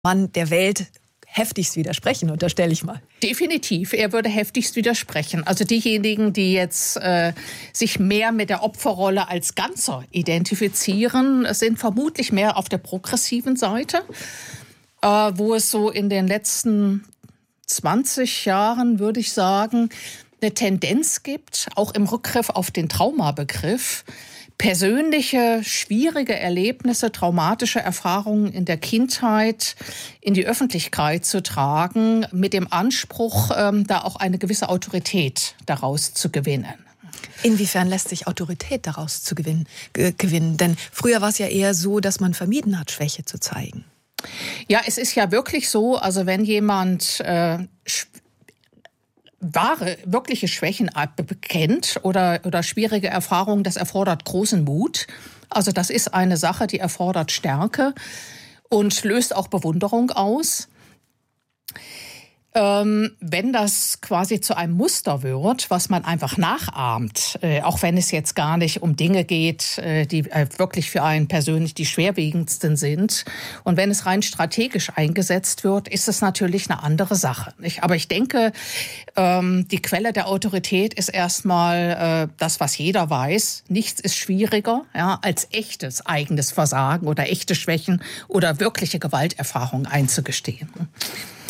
Mann der Welt heftigst widersprechen, unterstelle ich mal. Definitiv, er würde heftigst widersprechen. Also diejenigen, die jetzt sich mehr mit der Opferrolle als Ganzer identifizieren, sind vermutlich mehr auf der progressiven Seite, wo es so in den letzten 20 Jahren, würde ich sagen, eine Tendenz gibt, auch im Rückgriff auf den Traumabegriff, persönliche, schwierige Erlebnisse, traumatische Erfahrungen in der Kindheit in die Öffentlichkeit zu tragen, mit dem Anspruch, da auch eine gewisse Autorität daraus zu gewinnen. Inwiefern lässt sich Autorität daraus zu gewinnen? Denn früher war es ja eher so, dass man vermieden hat, Schwäche zu zeigen. Ja, es ist ja wirklich so, also wenn jemand wirkliche Schwächen bekennt oder schwierige Erfahrungen, das erfordert großen Mut. Also das ist eine Sache, die erfordert Stärke und löst auch Bewunderung aus. Wenn das quasi zu einem Muster wird, was man einfach nachahmt, auch wenn es jetzt gar nicht um Dinge geht, die wirklich für einen persönlich die schwerwiegendsten sind. Und wenn es rein strategisch eingesetzt wird, ist es natürlich eine andere Sache, nicht? Aber ich denke, die Quelle der Autorität ist erstmal das, was jeder weiß. Nichts ist schwieriger, ja, als echtes eigenes Versagen oder echte Schwächen oder wirkliche Gewalterfahrungen einzugestehen.